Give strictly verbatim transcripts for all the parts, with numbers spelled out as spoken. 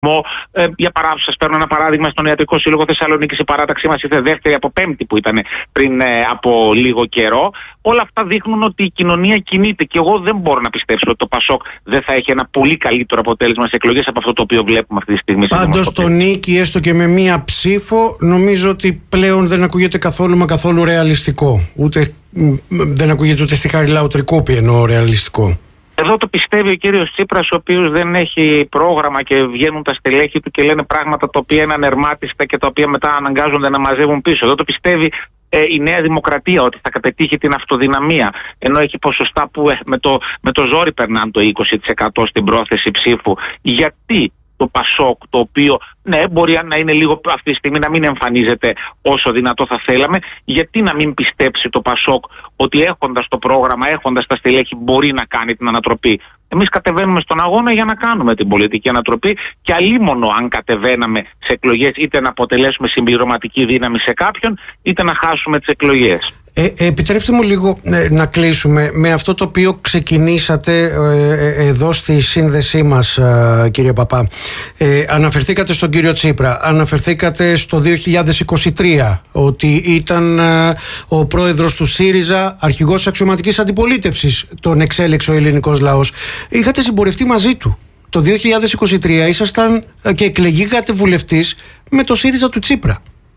Ε, για παράδειγμα, σας παίρνω ένα παράδειγμα, στον Ιατρικό Σύλλογο Θεσσαλονίκης η παράταξή μας ήρθε δεύτερη από πέμπτη που ήταν πριν ε, από λίγο καιρό. Όλα αυτά δείχνουν ότι η κοινωνία κινείται και εγώ δεν μπορώ να πιστέψω ότι το Πασόκ δεν θα έχει ένα πολύ καλύτερο αποτέλεσμα σε εκλογές από αυτό το οποίο βλέπουμε αυτή τη στιγμή. Πάντως το νίκη έστω και με μία ψήφο νομίζω ότι πλέον δεν ακούγεται καθόλου μα καθόλου ρεαλιστικό. Ούτε, δεν ακούγεται ούτε στη Χαριλάου Τρικούπη εννοώ ρεαλιστικό. Εδώ το πιστεύει ο κύριος Τσίπρας, ο οποίος δεν έχει πρόγραμμα και βγαίνουν τα στελέχη του και λένε πράγματα τα οποία είναι ανερμάτιστα και τα οποία μετά αναγκάζονται να μαζεύουν πίσω. Εδώ το πιστεύει ε, η Νέα Δημοκρατία ότι θα πετύχει την αυτοδυναμία, ενώ έχει ποσοστά που ε, με, το, με το ζόρι περνάνε το είκοσι τοις εκατό στην πρόθεση ψήφου. Γιατί το Πασόκ, το οποίο ναι μπορεί να είναι λίγο αυτή τη στιγμή να μην εμφανίζεται όσο δυνατό θα θέλαμε, γιατί να μην πιστέψει το Πασόκ ότι έχοντας το πρόγραμμα, έχοντας τα στελέχη μπορεί να κάνει την ανατροπή. Εμείς κατεβαίνουμε στον αγώνα για να κάνουμε την πολιτική ανατροπή και αλίμονο αν κατεβαίναμε σε εκλογές είτε να αποτελέσουμε συμπληρωματική δύναμη σε κάποιον είτε να χάσουμε τις εκλογές. Ε, ε, επιτρέψτε μου λίγο ε, να κλείσουμε με αυτό το οποίο ξεκινήσατε ε, ε, εδώ στη σύνδεσή μας, ε, κύριε Παπά. Ε, αναφερθήκατε στον κύριο Τσίπρα, αναφερθήκατε στο δύο χιλιάδες είκοσι τρία ότι ήταν ε, ο πρόεδρος του ΣΥΡΙΖΑ, αρχηγός αξιωματικής αντιπολίτευσης, τον εξέλεξε ο ελληνικός λαός. Είχατε συμπορευτεί μαζί του. Το δύο χιλιάδες είκοσι τρία ήσασταν ε, και εκλεγήκατε βουλευτής με το ΣΥΡΙΖΑ του Τσίπρα.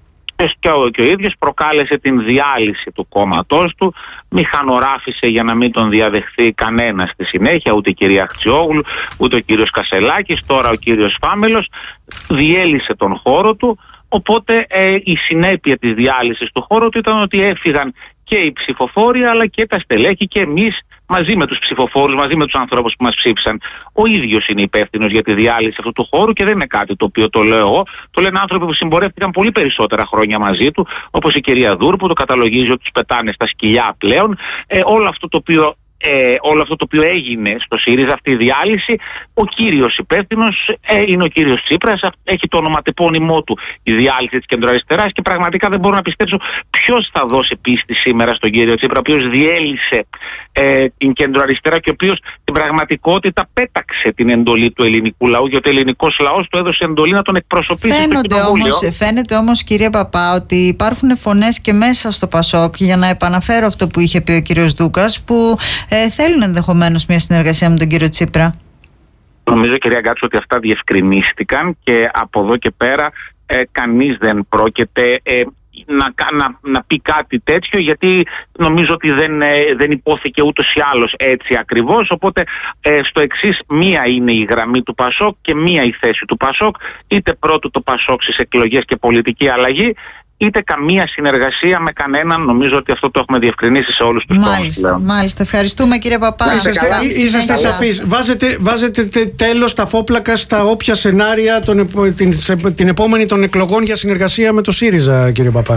Και ο, και ο ίδιος προκάλεσε την διάλυση του κόμματός του, μηχανογράφησε για να μην τον διαδεχθεί κανένα στη συνέχεια, ούτε η κυρία Χτσιόγλου, ούτε ο κύριος Κασελάκης, τώρα ο κύριος Φάμελος, διέλυσε τον χώρο του, οπότε ε, η συνέπεια της διάλυσης του χώρου του ήταν ότι έφυγαν και οι ψηφοφόροι αλλά και τα στελέχη και εμείς μαζί με τους ψηφοφόρους, μαζί με τους ανθρώπους που μας ψήφισαν. Ο ίδιος είναι υπεύθυνος για τη διάλυση αυτού του χώρου και δεν είναι κάτι το οποίο το λέω εγώ. Το λένε άνθρωποι που συμπορεύτηκαν πολύ περισσότερα χρόνια μαζί του, όπως η κυρία Δούρ που το καταλογίζει ότι τους πετάνε στα σκυλιά πλέον. Ε, όλο αυτό το οποίο Ε, όλο αυτό το οποίο έγινε στο ΣΥΡΙΖΑ, αυτή η διάλυση, ο κύριος υπεύθυνος ε, είναι ο κύριος Τσίπρας. Έχει το ονοματεπώνυμό του η διάλυση της κεντροαριστεράς και πραγματικά δεν μπορώ να πιστέψω ποιος θα δώσει πίστη σήμερα στον κύριο Τσίπρα, ο οποίος διέλυσε ε, την κεντροαριστερά και ο οποίος στην πραγματικότητα πέταξε την εντολή του ελληνικού λαού, γιατί ο ελληνικός λαός του έδωσε εντολή να τον εκπροσωπήσει στο κοινοβούλιο. Όμως, φαίνεται όμως, κύριε Παπά, ότι υπάρχουν φωνές και μέσα στο Πασόκ, για να επαναφέρω αυτό που είχε πει ο κύριος Δούκας, που Ε, θέλουν ενδεχομένως μια συνεργασία με τον κύριο Τσίπρα. Νομίζω, κυρία Γκάτσου, ότι αυτά διευκρινίστηκαν και από εδώ και πέρα ε, κανείς δεν πρόκειται ε, να, να, να πει κάτι τέτοιο, γιατί νομίζω ότι δεν, ε, δεν υπόθηκε ούτως ή άλλως έτσι ακριβώς. Οπότε ε, στο εξής, μία είναι η γραμμή του Πασόκ και μία η θέση του Πασόκ. Είτε πρώτο το Πασόκ στις εκλογές και πολιτική αλλαγή, είτε καμία συνεργασία με κανέναν. Νομίζω ότι αυτό το έχουμε διευκρινίσει σε όλους τους τομείς. Μάλιστα, μάλιστα. Ευχαριστούμε, κύριε Παπά. Είσαστε, είσαστε σαφείς. Βάζετε, βάζετε τέλος τα φόπλακα στα όποια σενάρια τον, την, την επόμενη των εκλογών για συνεργασία με το ΣΥΡΙΖΑ, κύριε Παπά.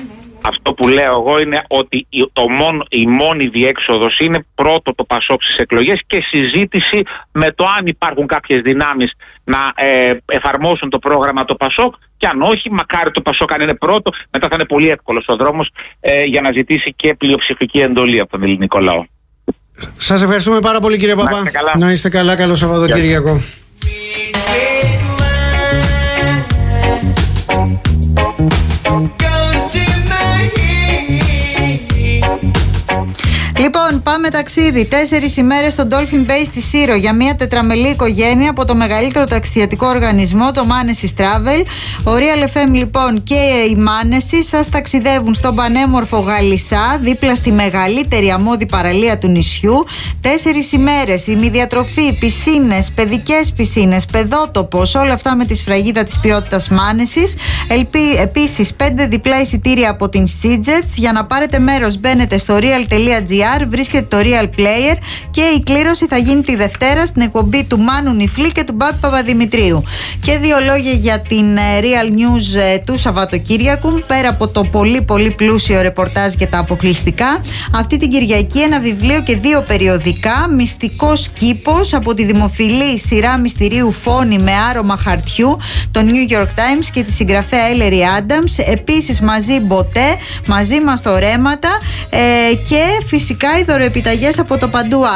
Αυτό που λέω εγώ είναι ότι η, το μόνο, η μόνη διέξοδος είναι πρώτο το Πασόκ στις εκλογές και συζήτηση με το αν υπάρχουν κάποιες δυνάμεις να ε, εφαρμόσουν το πρόγραμμα το Πασόκ, και αν όχι, μακάρι το Πασόκ αν είναι πρώτο, μετά θα είναι πολύ εύκολος ο δρόμος ε, για να ζητήσει και πλειοψηφική εντολή από τον ελληνικό λαό. Σας ευχαριστούμε πάρα πολύ, κύριε Παπά. Να είστε καλά. Να είστε καλά. Καλό Σαββατοκύριακο. Λοιπόν, πάμε ταξίδι. Τέσσερις ημέρες στο Dolphin Bay στη Σύρο για μια τετραμελή οικογένεια από το μεγαλύτερο ταξιδιωτικό οργανισμό, το Manesis Travel. Ο Real εφ εμ λοιπόν και η Manesis σας ταξιδεύουν στον πανέμορφο Γαλισσά, δίπλα στη μεγαλύτερη αμμώδη παραλία του νησιού. Τέσσερις ημέρες, ημιδιατροφή, πισίνες, παιδικές πισίνες, παιδότοπος, όλα αυτά με τη σφραγίδα της ποιότητας Manesis. Επίσης, πέντε διπλά εισιτήρια από την SeaJets. Για να πάρετε μέρος, μπαίνετε στο real τελεία gr, βρίσκεται το Real Player και η κλήρωση θα γίνει τη Δευτέρα στην εκπομπή του Μάνου Νιφλή και του Μπάπη Παπαδημητρίου. Και δύο λόγια για την Real News του Σαββατοκύριακου. Πέρα από το πολύ πολύ πλούσιο ρεπορτάζ για τα αποκλειστικά, αυτή την Κυριακή ένα βιβλίο και δύο περιοδικά. Μυστικός κήπος από τη δημοφιλή σειρά μυστηρίου Φόνη με άρωμα χαρτιού, το New York Times και τη συγγραφέα Ellery Adams. Επίσης μαζί Μποτέ, μαζί μας το Ρέματα ε, και φυσικά οι δωροεπιταγές από το Παντού.